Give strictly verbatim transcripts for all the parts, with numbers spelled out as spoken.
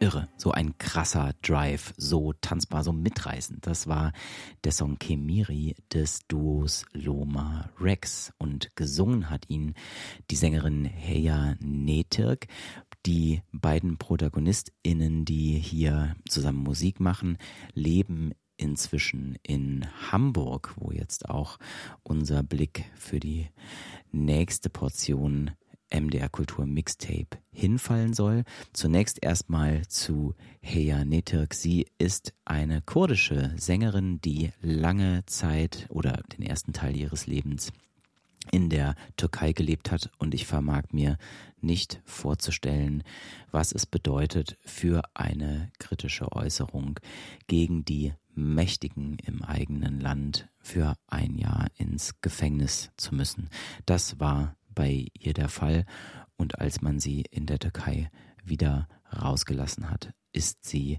Irre, so ein krasser Drive, so tanzbar, so mitreißend. Das war der Song Kemiri des Duos Loma Rex und gesungen hat ihn die Sängerin Heya Netirk. Die beiden ProtagonistInnen, die hier zusammen Musik machen, leben inzwischen in Hamburg, wo jetzt auch unser Blick für die nächste Portion M D R Kultur Mixtape hinfallen soll. Zunächst erstmal zu Heya Netirk. Sie ist eine kurdische Sängerin, die lange Zeit oder den ersten Teil ihres Lebens in der Türkei gelebt hat, und ich vermag mir nicht vorzustellen, was es bedeutet, für eine kritische Äußerung gegen die Mächtigen im eigenen Land für ein Jahr ins Gefängnis zu müssen. Das war bei ihr der Fall, und als man sie in der Türkei wieder rausgelassen hat, ist sie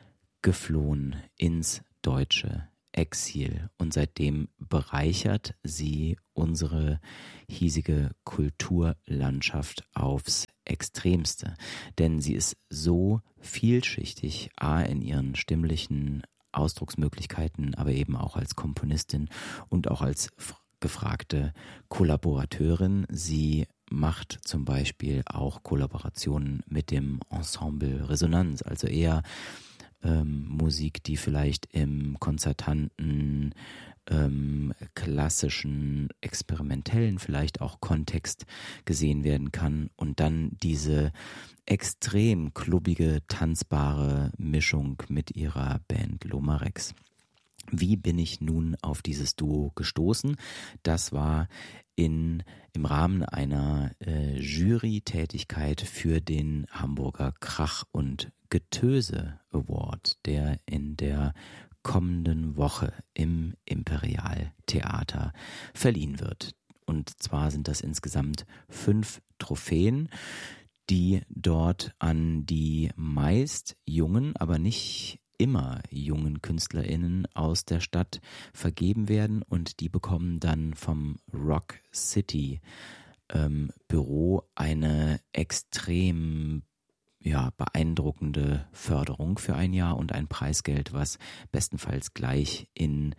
geflohen ins deutsche Exil, und seitdem bereichert sie unsere hiesige Kulturlandschaft aufs Extremste, denn sie ist so vielschichtig, a in ihren stimmlichen Ausdrucksmöglichkeiten, aber eben auch als Komponistin und auch als gefragte Kollaborateurin. Sie macht zum Beispiel auch Kollaborationen mit dem Ensemble Resonanz, also eher ähm, Musik, die vielleicht im konzertanten, ähm, klassischen, experimentellen vielleicht auch Kontext gesehen werden kann, und dann diese extrem klubbige, tanzbare Mischung mit ihrer Band Loma Rex. Wie bin ich nun auf dieses Duo gestoßen? Das war in, im Rahmen einer äh, Jury-Tätigkeit für den Hamburger Krach- und Getöse Award, der in der kommenden Woche im Imperial Theater verliehen wird. Und zwar sind das insgesamt fünf Trophäen, die dort an die meist jungen, aber nicht immer jungen KünstlerInnen aus der Stadt vergeben werden, und die bekommen dann vom Rock City ähm, Büro eine extrem ja, beeindruckende Förderung für ein Jahr und ein Preisgeld, was bestenfalls gleich in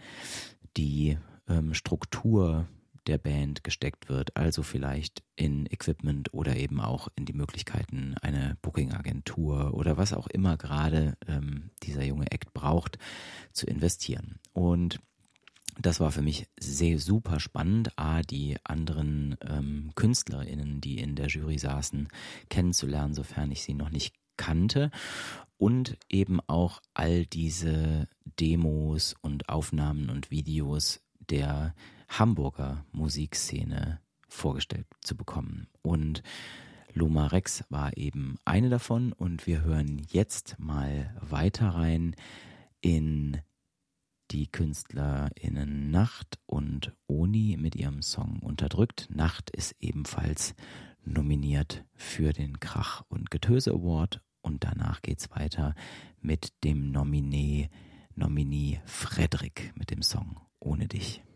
die ähm, Struktur der Band gesteckt wird, also vielleicht in Equipment oder eben auch in die Möglichkeiten, eine Booking-Agentur oder was auch immer gerade ähm, dieser junge Act braucht, zu investieren. Und das war für mich sehr super spannend, a, die anderen ähm, KünstlerInnen, die in der Jury saßen, kennenzulernen, sofern ich sie noch nicht kannte, und eben auch all diese Demos und Aufnahmen und Videos der Hamburger Musikszene vorgestellt zu bekommen. Und Loma Rex war eben eine davon, und wir hören jetzt mal weiter rein in die KünstlerInnen Nacht und Oni mit ihrem Song Unterdrückt. Nacht ist ebenfalls nominiert für den Krach- und Getöse Award, und danach geht's weiter mit dem Nominee, Nominee Frederik mit dem Song Ohne dich.